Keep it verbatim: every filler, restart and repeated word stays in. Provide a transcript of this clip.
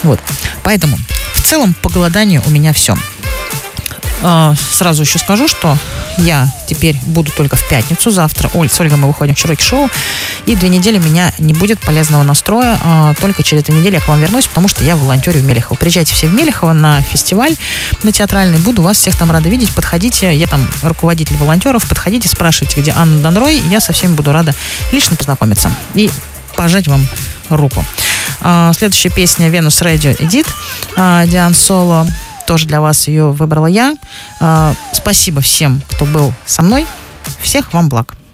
Вот. Поэтому в целом по голоданию у меня все. Сразу еще скажу, что я теперь буду только в пятницу. Завтра Оль, с Ольгой мы выходим в Широкий шоу. И две недели меня не будет полезного настроя. Только через две недели я к вам вернусь, потому что я волонтерю в Мелехово. Приезжайте все в Мелехово на фестиваль, на театральный. Буду вас всех там рада видеть. Подходите. Я там руководитель волонтеров. Подходите, спрашивайте, где Анна Донрой. Я со всеми буду рада лично познакомиться и пожать вам руку. Следующая песня «Venus Radio Edit». Диан Соло. Тоже для вас ее выбрала я. Спасибо всем, кто был со мной. Всех вам благ.